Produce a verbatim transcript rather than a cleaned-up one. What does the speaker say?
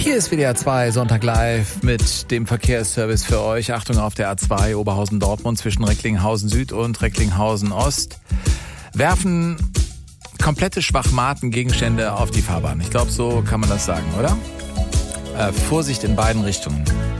Hier ist W D R zwei Sonntag live mit dem Verkehrsservice für euch. Achtung auf der A zwei Oberhausen-Dortmund zwischen Recklinghausen Süd und Recklinghausen Ost. Werfen komplette Schwachmaten-Gegenstände auf die Fahrbahn. Ich glaube, so kann man das sagen, oder? Äh, Vorsicht in beiden Richtungen.